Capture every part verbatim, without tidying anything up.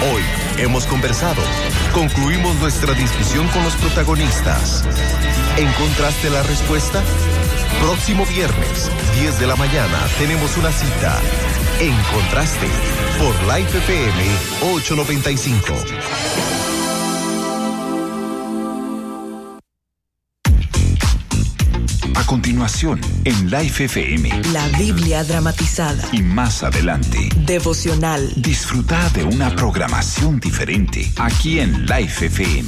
Hoy hemos conversado, concluimos nuestra discusión con los protagonistas. ¿Encontraste la respuesta? Próximo viernes, diez de la mañana, tenemos una cita. Encontraste por Life F M ochocientos noventa y cinco. A continuación, en Life F M. La Biblia dramatizada. Y más adelante. Devocional. Disfruta de una programación diferente aquí en Life F M.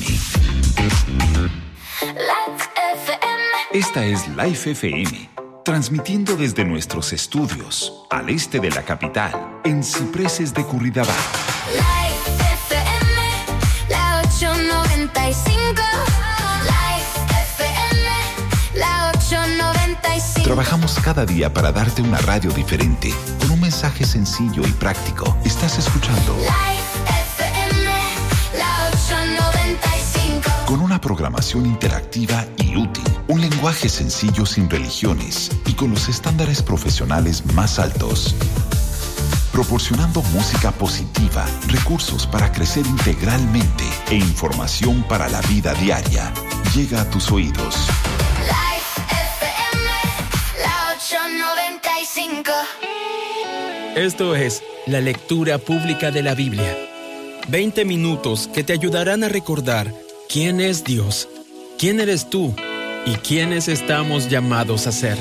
Life F M. Esta es Life F M, transmitiendo desde nuestros estudios al este de la capital, en Cipreses de Curridabat. Life F M, la ochocientos noventa y cinco. Life F M, la ochocientos noventa y cinco. Trabajamos cada día para darte una radio diferente, con un mensaje sencillo y práctico. Estás escuchando Life F M, la ochocientos noventa y cinco. Con una programación interactiva y útil, un lenguaje sencillo sin religiones y con los estándares profesionales más altos. Proporcionando música positiva, recursos para crecer integralmente e información para la vida diaria. Llega a tus oídos. Life F M, la ochocientos noventa y cinco. Esto es la lectura pública de la Biblia. veinte minutos que te ayudarán a recordar quién es Dios, quién eres tú y quiénes estamos llamados a ser.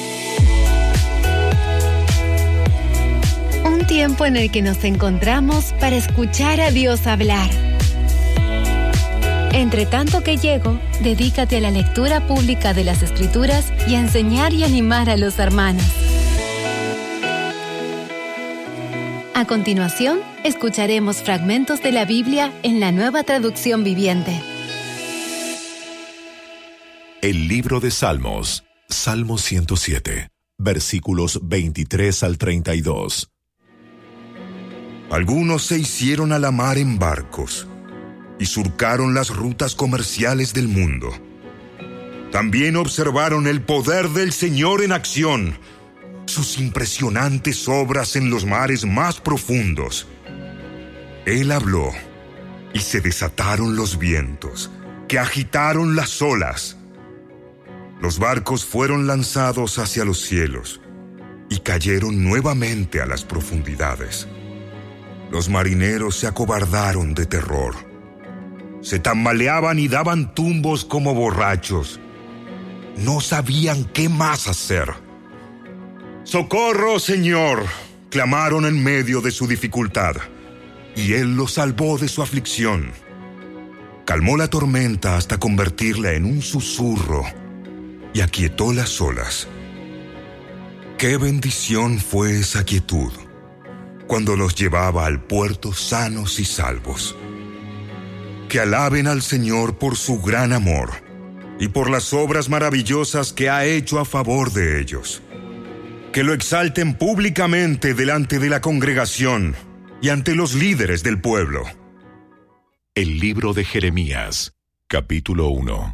Un tiempo en el que nos encontramos para escuchar a Dios hablar. Entre tanto que llego, dedícate a la lectura pública de las Escrituras y a enseñar y animar a los hermanos. A continuación, escucharemos fragmentos de la Biblia en la Nueva Traducción Viviente. El libro de Salmos, Salmo ciento siete, versículos veintitrés al treinta y dos. Algunos se hicieron a la mar en barcos y surcaron las rutas comerciales del mundo. También observaron el poder del Señor en acción, sus impresionantes obras en los mares más profundos. Él habló y se desataron los vientos, que agitaron las olas. Los barcos fueron lanzados hacia los cielos y cayeron nuevamente a las profundidades. Los marineros se acobardaron de terror. Se tambaleaban y daban tumbos como borrachos. No sabían qué más hacer. ¡Socorro, Señor!, clamaron en medio de su dificultad, y Él los salvó de su aflicción. Calmó la tormenta hasta convertirla en un susurro y aquietó las olas. ¡Qué bendición fue esa quietud cuando los llevaba al puerto sanos y salvos! Que alaben al Señor por su gran amor y por las obras maravillosas que ha hecho a favor de ellos. Que lo exalten públicamente delante de la congregación y ante los líderes del pueblo. El libro de Jeremías, capítulo uno.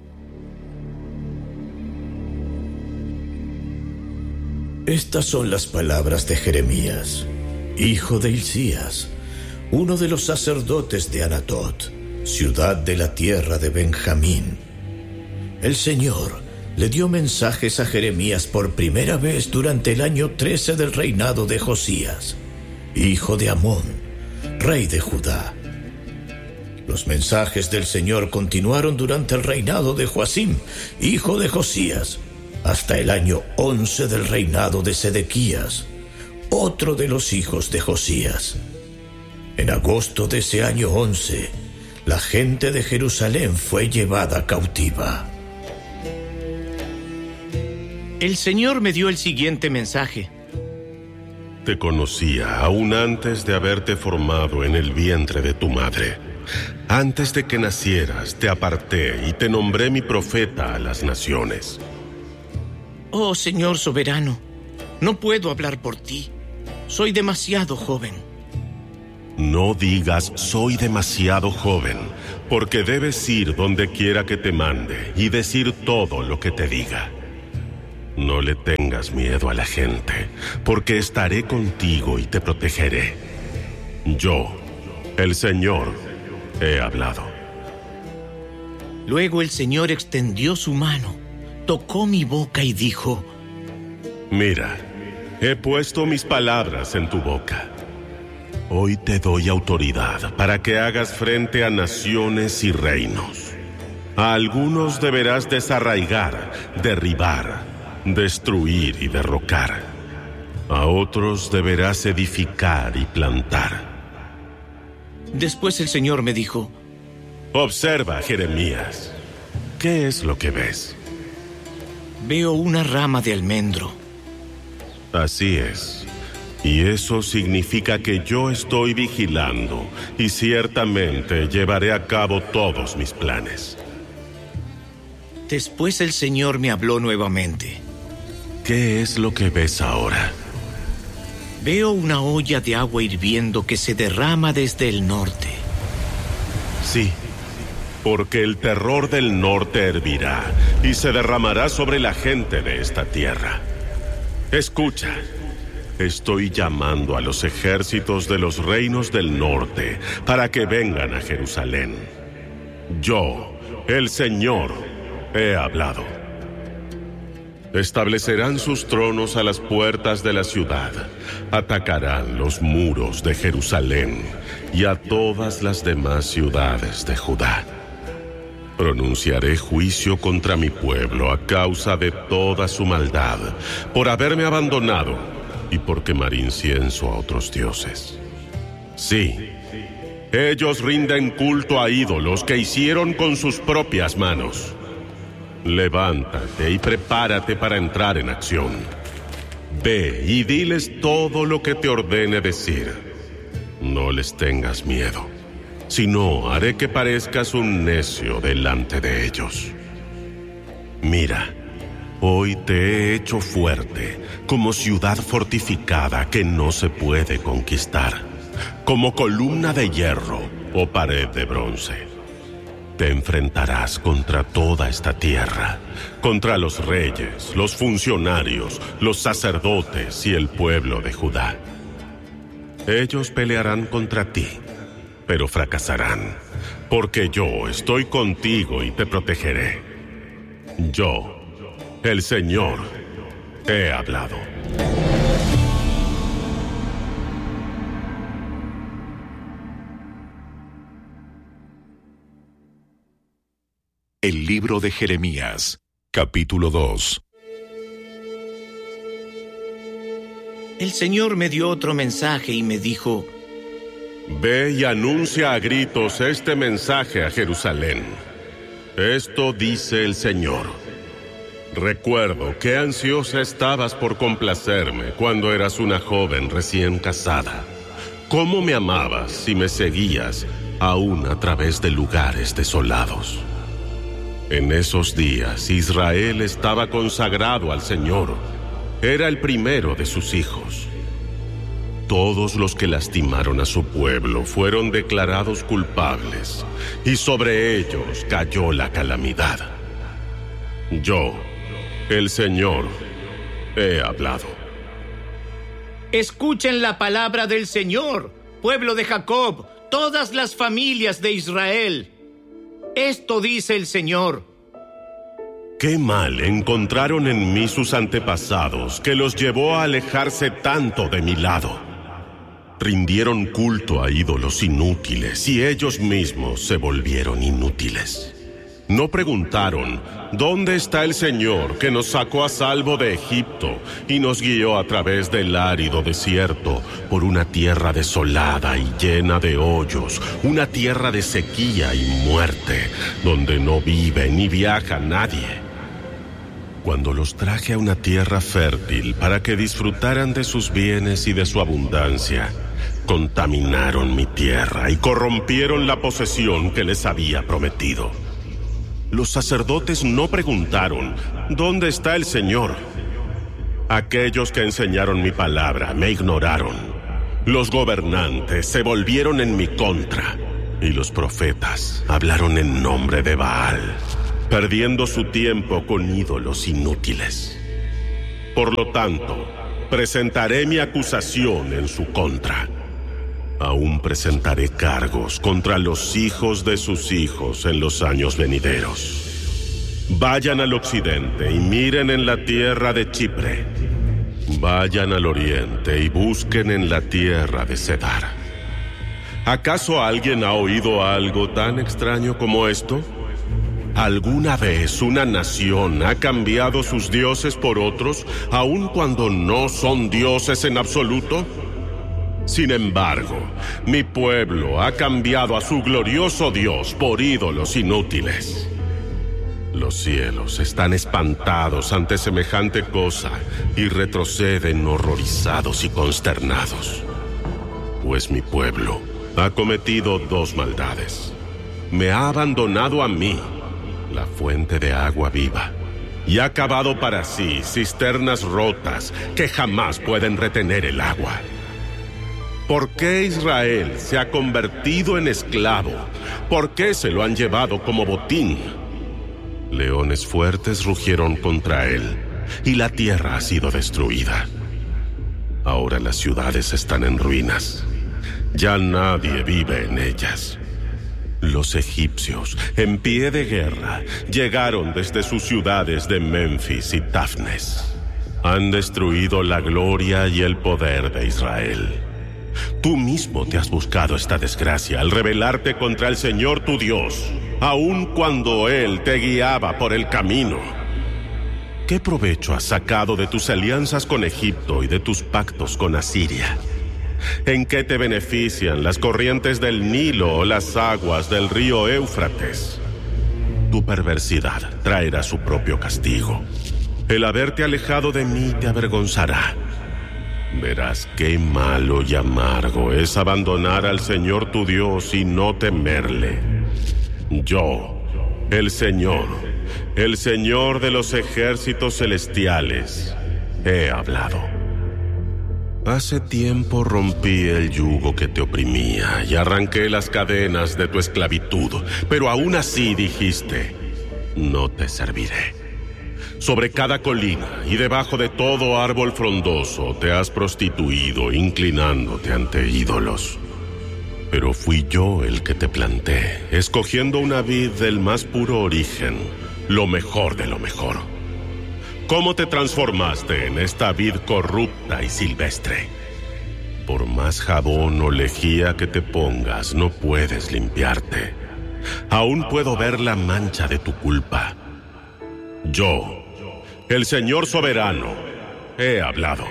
Estas son las palabras de Jeremías, hijo de Hilcías, uno de los sacerdotes de Anatot, ciudad de la tierra de Benjamín. El Señor le dio mensajes a Jeremías por primera vez durante el año trece del reinado de Josías, hijo de Amón, rey de Judá. Los mensajes del Señor continuaron durante el reinado de Joacim, hijo de Josías, hasta el año once del reinado de Sedequías, otro de los hijos de Josías. En agosto de ese año once, la gente de Jerusalén fue llevada cautiva. El Señor me dio el siguiente mensaje. Te conocía aún antes de haberte formado en el vientre de tu madre. Antes de que nacieras, te aparté y te nombré mi profeta a las naciones. Oh, Señor soberano, no puedo hablar por ti. Soy demasiado joven. No digas soy demasiado joven, porque debes ir donde quiera que te mande y decir todo lo que te diga. No le tengas miedo a la gente, porque estaré contigo y te protegeré. Yo, el Señor, he hablado. Luego el Señor extendió su mano, tocó mi boca y dijo: Mira, he puesto mis palabras en tu boca. Hoy te doy autoridad para que hagas frente a naciones y reinos. A algunos deberás desarraigar, derribar, destruir y derrocar. A otros deberás edificar y plantar. Después el Señor me dijo: Observa, Jeremías. ¿Qué es lo que ves? Veo una rama de almendro. Así es. Y eso significa que yo estoy vigilando y ciertamente llevaré a cabo todos mis planes. Después el Señor me habló nuevamente. ¿Qué es lo que ves ahora? Veo una olla de agua hirviendo que se derrama desde el norte. Sí, porque el terror del norte hervirá y se derramará sobre la gente de esta tierra. Escucha, estoy llamando a los ejércitos de los reinos del norte para que vengan a Jerusalén. Yo, el Señor, he hablado. Establecerán sus tronos a las puertas de la ciudad, atacarán los muros de Jerusalén y a todas las demás ciudades de Judá. Pronunciaré juicio contra mi pueblo a causa de toda su maldad, por haberme abandonado y por quemar incienso a otros dioses. Sí, ellos rinden culto a ídolos que hicieron con sus propias manos. Levántate y prepárate para entrar en acción. Ve y diles todo lo que te ordene decir. No les tengas miedo, sino haré que parezcas un necio delante de ellos. Mira, hoy te he hecho fuerte, como ciudad fortificada que no se puede conquistar, como columna de hierro o pared de bronce. Te enfrentarás contra toda esta tierra, contra los reyes, los funcionarios, los sacerdotes y el pueblo de Judá. Ellos pelearán contra ti, pero fracasarán, porque yo estoy contigo y te protegeré. Yo, el Señor, he hablado. El libro de Jeremías, capítulo dos. El Señor me dio otro mensaje y me dijo: Ve y anuncia a gritos este mensaje a Jerusalén. Esto dice el Señor: Recuerdo qué ansiosa estabas por complacerme cuando eras una joven recién casada. Cómo me amabas y me seguías aún a través de lugares desolados. En esos días, Israel estaba consagrado al Señor. Era el primero de sus hijos. Todos los que lastimaron a su pueblo fueron declarados culpables, y sobre ellos cayó la calamidad. Yo, el Señor, he hablado. Escuchen la palabra del Señor, pueblo de Jacob, todas las familias de Israel. Esto dice el Señor: Qué mal encontraron en mí sus antepasados, que los llevó a alejarse tanto de mi lado. Rindieron culto a ídolos inútiles y ellos mismos se volvieron inútiles. No preguntaron: ¿dónde está el Señor que nos sacó a salvo de Egipto y nos guió a través del árido desierto por una tierra desolada y llena de hoyos, una tierra de sequía y muerte, donde no vive ni viaja nadie? Cuando los traje a una tierra fértil para que disfrutaran de sus bienes y de su abundancia, contaminaron mi tierra y corrompieron la posesión que les había prometido. Los sacerdotes no preguntaron: ¿dónde está el Señor? Aquellos que enseñaron mi palabra me ignoraron. Los gobernantes se volvieron en mi contra, y los profetas hablaron en nombre de Baal, perdiendo su tiempo con ídolos inútiles. Por lo tanto, presentaré mi acusación en su contra. aún presentaré cargos contra los hijos de sus hijos en los años venideros. Vayan al occidente y miren en la tierra de Chipre. Vayan al oriente y busquen en la tierra de Cedar. ¿Acaso alguien ha oído algo tan extraño como esto? ¿Alguna vez una nación ha cambiado sus dioses por otros, aun cuando no son dioses en absoluto? Sin embargo, mi pueblo ha cambiado a su glorioso Dios por ídolos inútiles. Los cielos están espantados ante semejante cosa y retroceden horrorizados y consternados. Pues mi pueblo ha cometido dos maldades. Me ha abandonado a mí, la fuente de agua viva, y ha cavado para sí cisternas rotas que jamás pueden retener el agua. ¿Por qué Israel se ha convertido en esclavo? ¿Por qué se lo han llevado como botín? Leones fuertes rugieron contra él, y la tierra ha sido destruida. Ahora las ciudades están en ruinas. Ya nadie vive en ellas. Los egipcios, en pie de guerra, llegaron desde sus ciudades de Memphis y Tafnes. Han destruido la gloria y el poder de Israel. Tú mismo te has buscado esta desgracia al rebelarte contra el Señor tu Dios, aun cuando Él te guiaba por el camino. ¿Qué provecho has sacado de tus alianzas con Egipto y de tus pactos con Asiria? ¿En qué te benefician las corrientes del Nilo o las aguas del río Éufrates? Tu perversidad traerá su propio castigo. El haberte alejado de mí te avergonzará. Verás qué malo y amargo es abandonar al Señor tu Dios y no temerle. Yo, el Señor, el Señor de los ejércitos celestiales, he hablado. Hace tiempo rompí el yugo que te oprimía y arranqué las cadenas de tu esclavitud, pero aún así dijiste, no te serviré. Sobre cada colina y debajo de todo árbol frondoso te has prostituido, inclinándote ante ídolos. Pero fui yo el que te planté, escogiendo una vid del más puro origen, lo mejor de lo mejor. ¿Cómo te transformaste en esta vid corrupta y silvestre? Por más jabón o lejía que te pongas, no puedes limpiarte. Aún puedo ver la mancha de tu culpa. Yo, el Señor soberano, he hablado.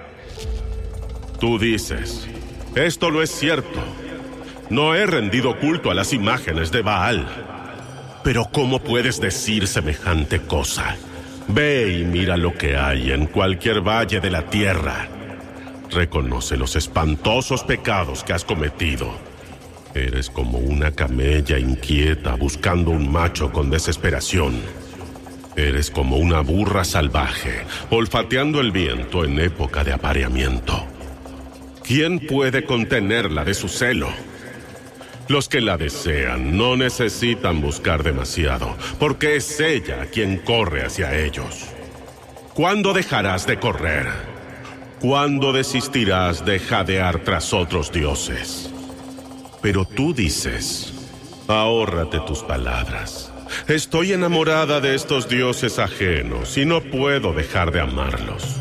Tú dices, esto no es cierto. No he rendido culto a las imágenes de Baal. Pero ¿cómo puedes decir semejante cosa? Ve y mira lo que hay en cualquier valle de la tierra. Reconoce los espantosos pecados que has cometido. Eres como una camella inquieta buscando un macho con desesperación. Eres como una burra salvaje, olfateando el viento en época de apareamiento. ¿Quién puede contenerla de su celo? Los que la desean no necesitan buscar demasiado, porque es ella quien corre hacia ellos. ¿Cuándo dejarás de correr? ¿Cuándo desistirás de jadear tras otros dioses? Pero tú dices, ahórrate tus palabras. Estoy enamorada de estos dioses ajenos y no puedo dejar de amarlos.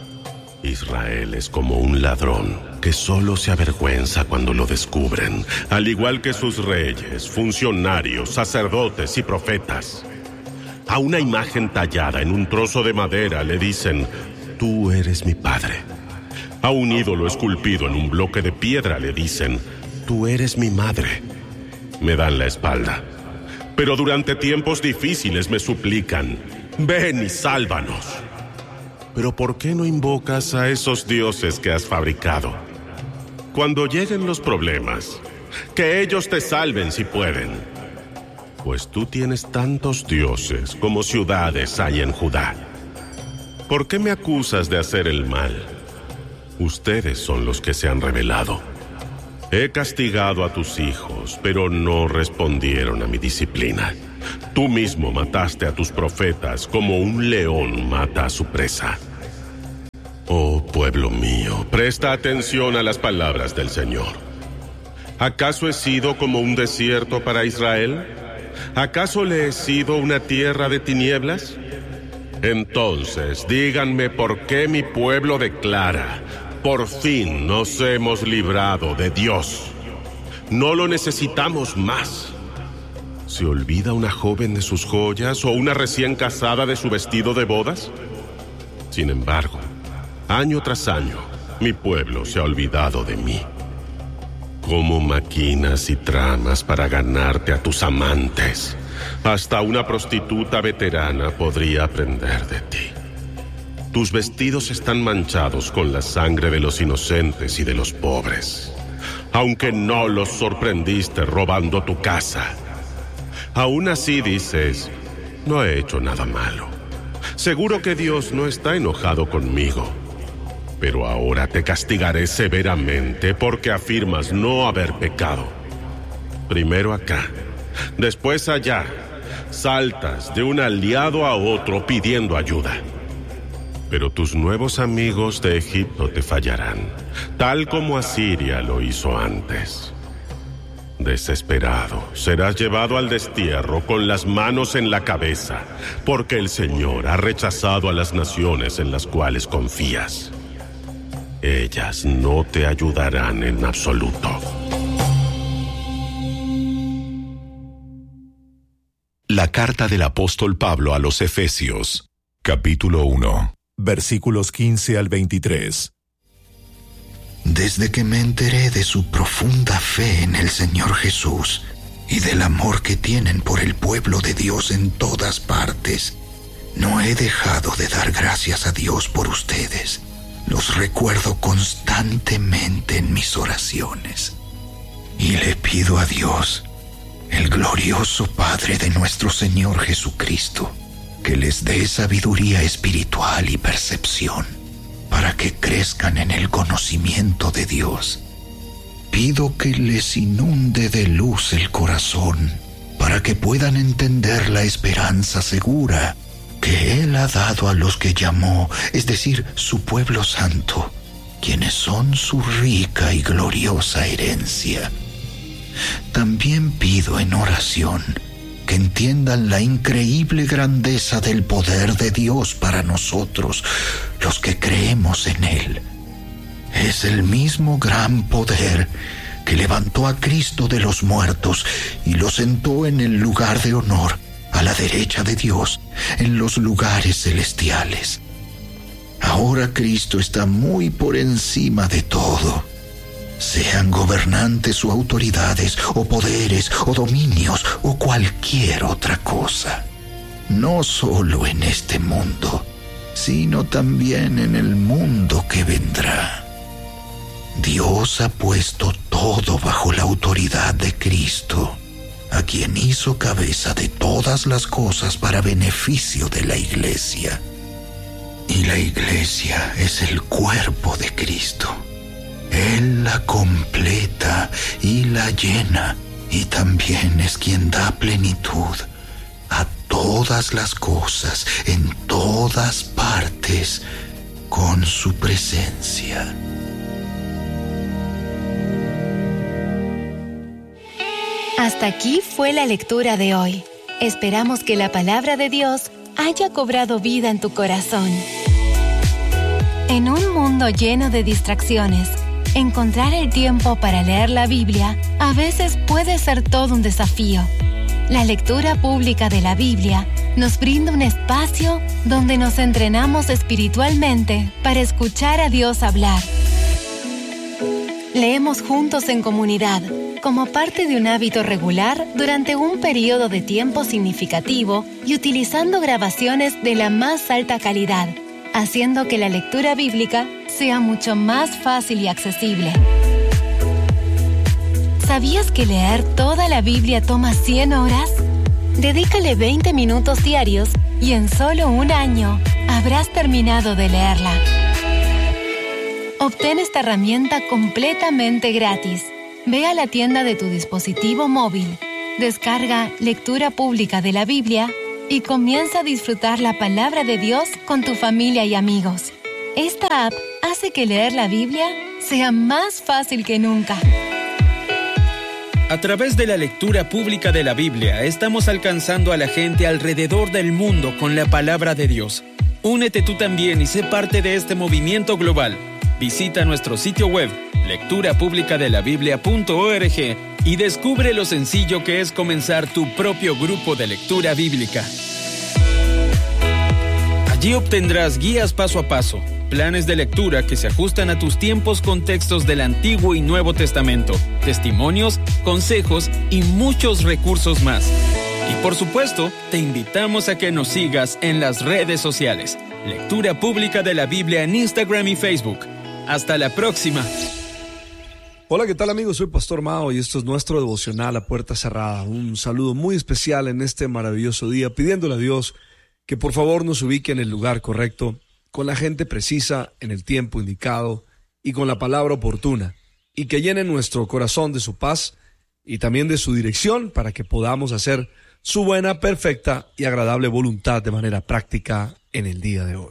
Israel es como un ladrón que solo se avergüenza cuando lo descubren, al igual que sus reyes, funcionarios, sacerdotes y profetas. A una imagen tallada en un trozo de madera le dicen, tú eres mi padre. A un ídolo esculpido en un bloque de piedra le dicen, tú eres mi madre. Me dan la espalda. Pero durante tiempos difíciles me suplican, ven y sálvanos. Pero ¿por qué no invocas a esos dioses que has fabricado? Cuando lleguen los problemas, que ellos te salven si pueden. Pues tú tienes tantos dioses como ciudades hay en Judá. ¿Por qué me acusas de hacer el mal? Ustedes son los que se han rebelado. He castigado a tus hijos, pero no respondieron a mi disciplina. Tú mismo mataste a tus profetas como un león mata a su presa. Oh, pueblo mío, presta atención a las palabras del Señor. ¿Acaso he sido como un desierto para Israel? ¿Acaso le he sido una tierra de tinieblas? Entonces, díganme por qué mi pueblo declara: por fin nos hemos librado de Dios. No lo necesitamos más. ¿Se olvida una joven de sus joyas o una recién casada de su vestido de bodas? Sin embargo, año tras año, mi pueblo se ha olvidado de mí. ¿Cómo maquinas y tramas para ganarte a tus amantes? Hasta una prostituta veterana podría aprender de ti. Tus vestidos están manchados con la sangre de los inocentes y de los pobres, aunque no los sorprendiste robando tu casa. Aún así dices: no he hecho nada malo. Seguro que Dios no está enojado conmigo. Pero ahora te castigaré severamente porque afirmas no haber pecado. Primero acá, después allá, saltas de un aliado a otro pidiendo ayuda. Pero tus nuevos amigos de Egipto te fallarán, tal como Asiria lo hizo antes. Desesperado, serás llevado al destierro con las manos en la cabeza, porque el Señor ha rechazado a las naciones en las cuales confías. Ellas no te ayudarán en absoluto. La carta del apóstol Pablo a los Efesios, capítulo uno, versículos quince al veintitrés. Desde que me enteré de su profunda fe en el Señor Jesús y del amor que tienen por el pueblo de Dios en todas partes, no he dejado de dar gracias a Dios por ustedes. Los recuerdo constantemente en mis oraciones. Y le pido a Dios, el glorioso Padre de nuestro Señor Jesucristo, que les dé sabiduría espiritual y percepción, para que crezcan en el conocimiento de Dios. Pido que les inunde de luz el corazón, para que puedan entender la esperanza segura que Él ha dado a los que llamó, es decir, su pueblo santo, quienes son su rica y gloriosa herencia. También pido en oración que entiendan la increíble grandeza del poder de Dios para nosotros, los que creemos en Él. Es el mismo gran poder que levantó a Cristo de los muertos y lo sentó en el lugar de honor, a la derecha de Dios, en los lugares celestiales. Ahora Cristo está muy por encima de todo. Sean gobernantes o autoridades, o poderes, o dominios, o cualquier otra cosa. No solo en este mundo, sino también en el mundo que vendrá. Dios ha puesto todo bajo la autoridad de Cristo, a quien hizo cabeza de todas las cosas para beneficio de la Iglesia. Y la Iglesia es el cuerpo de Cristo. Él la completa y la llena, y también es quien da plenitud a todas las cosas, en todas partes, con su presencia. Hasta aquí fue la lectura de hoy. Esperamos que la palabra de Dios haya cobrado vida en tu corazón. En un mundo lleno de distracciones, encontrar el tiempo para leer la Biblia a veces puede ser todo un desafío. La lectura pública de la Biblia nos brinda un espacio donde nos entrenamos espiritualmente para escuchar a Dios hablar. Leemos juntos en comunidad, como parte de un hábito regular durante un periodo de tiempo significativo y utilizando grabaciones de la más alta calidad, haciendo que la lectura bíblica sea mucho más fácil y accesible. ¿Sabías que leer toda la Biblia toma cien horas? Dedícale veinte minutos diarios y en solo un año habrás terminado de leerla. Obtén esta herramienta completamente gratis. Ve a la tienda de tu dispositivo móvil, descarga Lectura Pública de la Biblia y comienza a disfrutar la palabra de Dios con tu familia y amigos. Esta app hace que leer la Biblia sea más fácil que nunca. A través de la lectura pública de la Biblia, estamos alcanzando a la gente alrededor del mundo con la palabra de Dios. Únete tú también y sé parte de este movimiento global. Visita nuestro sitio web, lectura pública de la biblia punto org, y descubre lo sencillo que es comenzar tu propio grupo de lectura bíblica. Allí obtendrás guías paso a paso, planes de lectura que se ajustan a tus tiempos con textos del Antiguo y Nuevo Testamento, testimonios, consejos y muchos recursos más. Y por supuesto, te invitamos a que nos sigas en las redes sociales. Lectura Pública de la Biblia en Instagram y Facebook. Hasta la próxima. Hola, ¿qué tal amigos? Soy Pastor Mao y esto es nuestro devocional a puerta cerrada. Un saludo muy especial en este maravilloso día, pidiéndole a Dios que por favor nos ubique en el lugar correcto, con la gente precisa, en el tiempo indicado y con la palabra oportuna, y que llene nuestro corazón de su paz y también de su dirección para que podamos hacer su buena, perfecta y agradable voluntad de manera práctica en el día de hoy.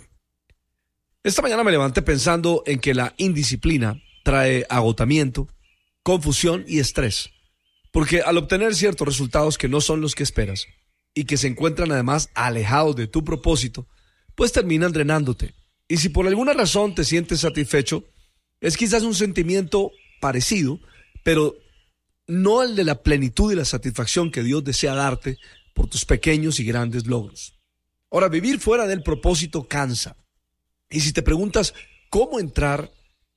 Esta mañana me levanté pensando en que la indisciplina trae agotamiento, confusión y estrés, porque al obtener ciertos resultados que no son los que esperas y que se encuentran además alejados de tu propósito, pues terminan drenándote. Y si por alguna razón te sientes satisfecho, es quizás un sentimiento parecido, pero no el de la plenitud y la satisfacción que Dios desea darte por tus pequeños y grandes logros. Ahora, vivir fuera del propósito cansa. Y si te preguntas cómo entrar,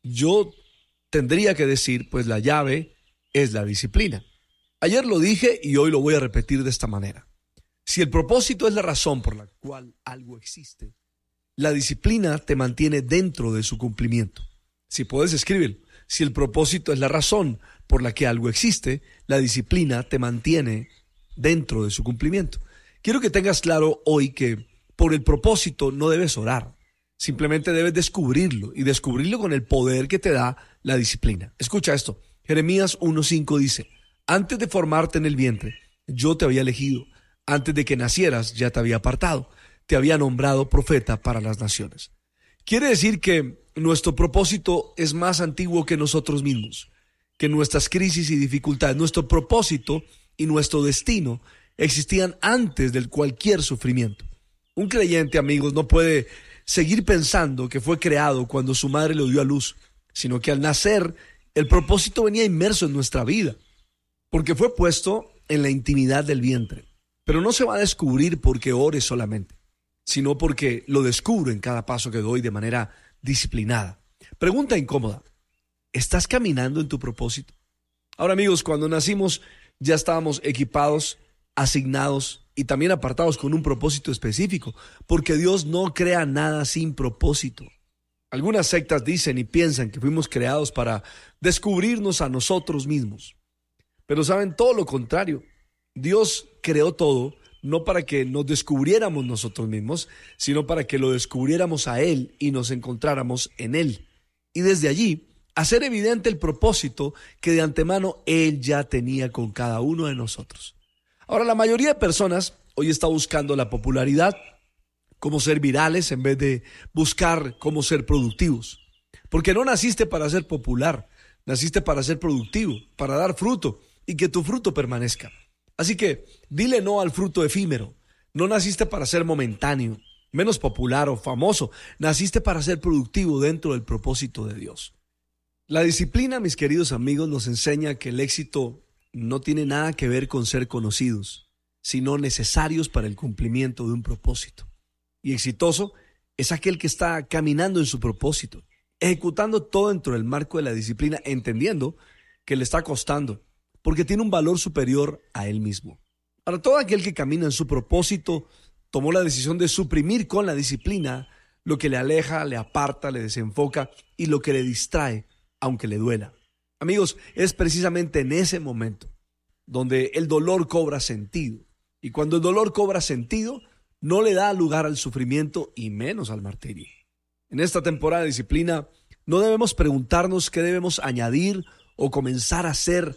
yo tendría que decir, pues la llave es la disciplina. Ayer lo dije y hoy lo voy a repetir de esta manera. Si el propósito es la razón por la cual algo existe, la disciplina te mantiene dentro de su cumplimiento. Si puedes escribirlo, si el propósito es la razón por la que algo existe, la disciplina te mantiene dentro de su cumplimiento. Quiero que tengas claro hoy que por el propósito no debes orar, simplemente debes descubrirlo y descubrirlo con el poder que te da la disciplina. Escucha esto, Jeremías uno cinco dice, antes de formarte en el vientre, yo te había elegido. Antes de que nacieras ya te había apartado, te había nombrado profeta para las naciones. Quiere decir que nuestro propósito es más antiguo que nosotros mismos, que nuestras crisis y dificultades, nuestro propósito y nuestro destino existían antes de cualquier sufrimiento. Un creyente, amigos, no puede seguir pensando que fue creado cuando su madre lo dio a luz, sino que al nacer el propósito venía inmerso en nuestra vida, porque fue puesto en la intimidad del vientre. Pero no se va a descubrir porque ore solamente, sino porque lo descubro en cada paso que doy de manera disciplinada. Pregunta incómoda, ¿estás caminando en tu propósito? Ahora amigos, cuando nacimos ya estábamos equipados, asignados y también apartados con un propósito específico, porque Dios no crea nada sin propósito. Algunas sectas dicen y piensan que fuimos creados para descubrirnos a nosotros mismos, pero saben todo lo contrario. Dios creó todo no para que nos descubriéramos nosotros mismos, sino para que lo descubriéramos a Él y nos encontráramos en Él. Y desde allí, hacer evidente el propósito que de antemano Él ya tenía con cada uno de nosotros. Ahora, la mayoría de personas hoy está buscando la popularidad, cómo ser virales en vez de buscar cómo ser productivos. Porque no naciste para ser popular, naciste para ser productivo, para dar fruto y que tu fruto permanezca. Así que dile no al fruto efímero. No naciste para ser momentáneo, menos popular o famoso. Naciste para ser productivo dentro del propósito de Dios. La disciplina, mis queridos amigos, nos enseña que el éxito no tiene nada que ver con ser conocidos, sino necesarios para el cumplimiento de un propósito. Y exitoso es aquel que está caminando en su propósito, ejecutando todo dentro del marco de la disciplina, entendiendo que le está costando, porque tiene un valor superior a él mismo. Para todo aquel que camina en su propósito, tomó la decisión de suprimir con la disciplina lo que le aleja, le aparta, le desenfoca y lo que le distrae, aunque le duela. Amigos, es precisamente en ese momento donde el dolor cobra sentido. Y cuando el dolor cobra sentido, no le da lugar al sufrimiento y menos al martirio. En esta temporada de disciplina, no debemos preguntarnos qué debemos añadir o comenzar a hacer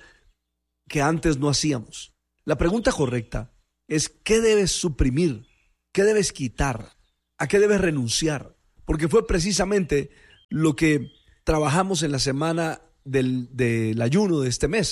que antes no hacíamos. La pregunta correcta es ¿qué debes suprimir? ¿Qué debes quitar? ¿A qué debes renunciar? Porque fue precisamente lo que trabajamos en la semana del, del ayuno de este mes.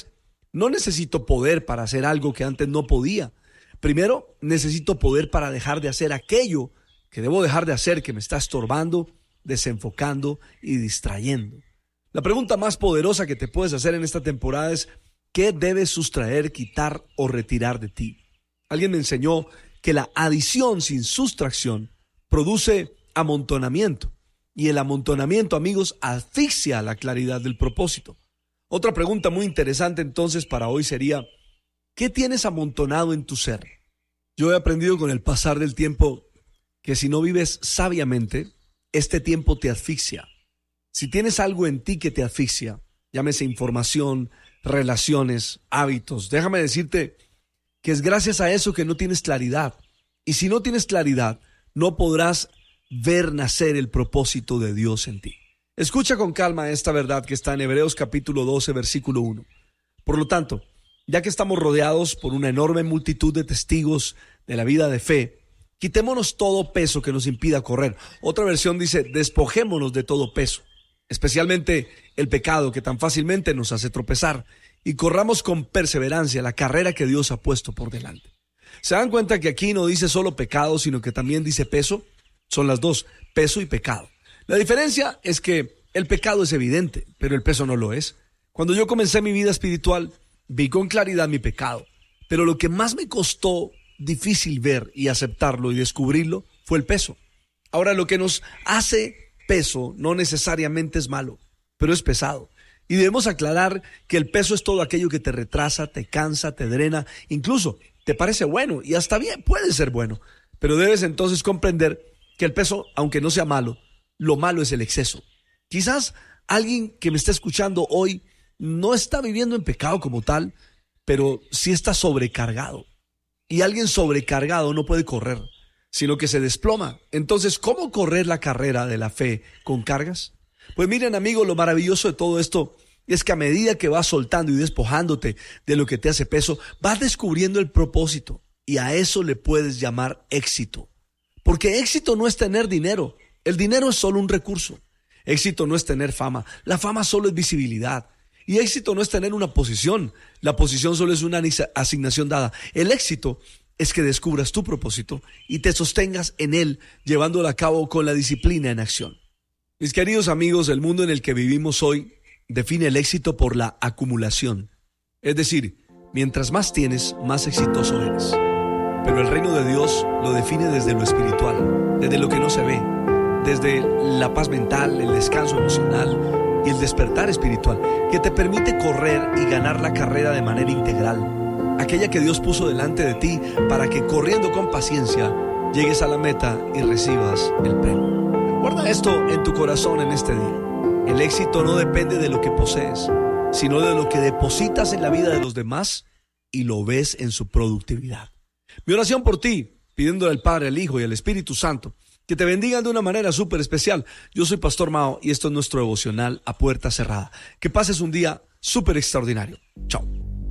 No necesito poder para hacer algo que antes no podía. Primero, necesito poder para dejar de hacer aquello que debo dejar de hacer, que me está estorbando, desenfocando y distrayendo. La pregunta más poderosa que te puedes hacer en esta temporada es: ¿qué debes sustraer, quitar o retirar de ti? Alguien me enseñó que la adición sin sustracción produce amontonamiento. Y el amontonamiento, amigos, asfixia la claridad del propósito. Otra pregunta muy interesante entonces para hoy sería: ¿qué tienes amontonado en tu ser? Yo he aprendido con el pasar del tiempo que si no vives sabiamente, este tiempo te asfixia. Si tienes algo en ti que te asfixia, llámese información, relaciones, hábitos, déjame decirte que es gracias a eso que no tienes claridad. Y si no tienes claridad, no podrás ver nacer el propósito de Dios en ti. Escucha con calma esta verdad que está en Hebreos capítulo doce, versículo uno. Por lo tanto, ya que estamos rodeados por una enorme multitud de testigos de la vida de fe, quitémonos todo peso que nos impida correr. Otra versión dice: despojémonos de todo peso, especialmente el pecado que tan fácilmente nos hace tropezar, y corramos con perseverancia la carrera que Dios ha puesto por delante. ¿Se dan cuenta que aquí no dice solo pecado, sino que también dice peso? Son las dos, peso y pecado. La diferencia es que el pecado es evidente, pero el peso no lo es. Cuando yo comencé mi vida espiritual, vi con claridad mi pecado, pero lo que más me costó difícil ver y aceptarlo y descubrirlo fue el peso. Ahora, lo que nos hace peso no necesariamente es malo, pero es pesado. Y debemos aclarar que el peso es todo aquello que te retrasa, te cansa, te drena, incluso te parece bueno y hasta bien puede ser bueno. Pero debes entonces comprender que el peso, aunque no sea malo, lo malo es el exceso. Quizás alguien que me está escuchando hoy no está viviendo en pecado como tal, pero sí está sobrecargado. Y alguien sobrecargado no puede correr, sino que se desploma. Entonces, ¿cómo correr la carrera de la fe con cargas? Pues miren, amigos, lo maravilloso de todo esto es que a medida que vas soltando y despojándote de lo que te hace peso, vas descubriendo el propósito, y a eso le puedes llamar éxito. Porque éxito no es tener dinero, el dinero es solo un recurso. Éxito no es tener fama, la fama solo es visibilidad. Y éxito no es tener una posición, la posición solo es una asignación dada. El éxito es que descubras tu propósito y te sostengas en él, llevándolo a cabo con la disciplina en acción. Mis queridos amigos, el mundo en el que vivimos hoy define el éxito por la acumulación. Es decir, mientras más tienes, más exitoso eres. Pero el reino de Dios lo define desde lo espiritual, desde lo que no se ve, desde la paz mental, el descanso emocional y el despertar espiritual, que te permite correr y ganar la carrera de manera integral, aquella que Dios puso delante de ti para que, corriendo con paciencia, llegues a la meta y recibas el premio. Guarda esto en tu corazón en este día. El éxito no depende de lo que posees, sino de lo que depositas en la vida de los demás y lo ves en su productividad. Mi oración por ti, pidiéndole al Padre, al Hijo y al Espíritu Santo que te bendigan de una manera súper especial. Yo soy Pastor Mao y esto es nuestro devocional A Puerta Cerrada. Que pases un día súper extraordinario. Chao.